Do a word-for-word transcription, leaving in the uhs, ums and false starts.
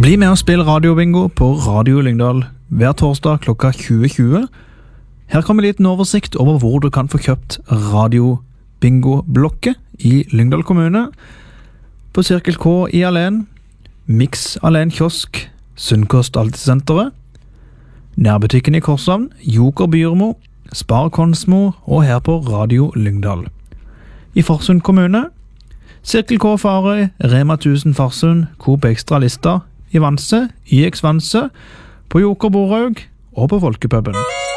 Bli med og spill radiobingo på Radio Lyngdal hver torsdag klokka tjue tjue. Her kommer en liten oversikt over hvor du kan få kjøpt radiobingo-blokket i Lyngdal kommune. På Cirkel K i Alen, Mix Alen Kiosk, Sunnkost Alltidssenteret, nærbutikken i Korshavn, Joker Byrmo, Spar Konsmo og her på Radio Lyngdal. I Farsund kommune, Cirkel K Farøy, Rema tusen Farsund, Coop Extra Lista, i Vanse, I X Vanse, på Joker Borhaug og på Folkepuben.